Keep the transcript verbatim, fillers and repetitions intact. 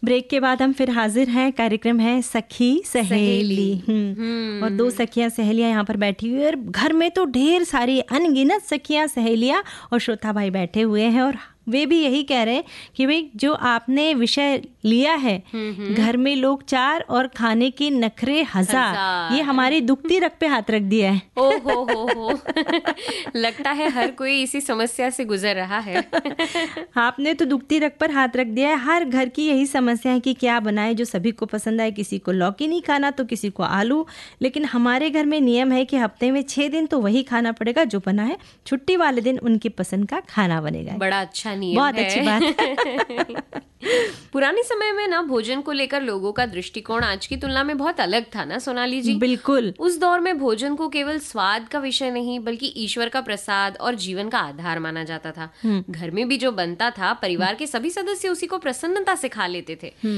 Break के बाद हम फिर हाजिर हैं। कार्यक्रम है सखी सहेली। हम्म और दो सखियां सहेलियां यहाँ पर बैठी हुई है और घर में तो ढेर सारी अनगिनत सखियां सहेलियां और श्रोता भाई बैठे हुए हैं और वे भी यही कह रहे हैं कि भाई जो आपने विषय लिया है, घर में लोग चार और खाने की नखरे हजार, ये हमारी दुखती रग पे हाथ रख दिया है। ओ हो हो हो लगता है हर कोई इसी समस्या से गुजर रहा है। आपने तो दुखती रग पर हाथ रख दिया है। हर घर की यही समस्या है कि क्या बनाए जो सभी को पसंद आए। किसी को लौकी नहीं खाना तो किसी को आलू, लेकिन हमारे घर में नियम है कि हफ्ते में छह दिन तो वही खाना पड़ेगा जो बना है। छुट्टी वाले दिन उनकी पसंद का खाना बनेगा। बड़ा अच्छा नियम बहुत है। अच्छी बात। पुराने समय में ना भोजन को लेकर लोगों का दृष्टिकोण आज की तुलना में बहुत अलग था ना सोनाली जी? बिल्कुल। उस दौर में भोजन को केवल स्वाद का विषय नहीं बल्कि ईश्वर का प्रसाद और जीवन का आधार माना जाता था। घर में भी जो बनता था परिवार के सभी सदस्य उसी को प्रसन्नता से खा लेते थे।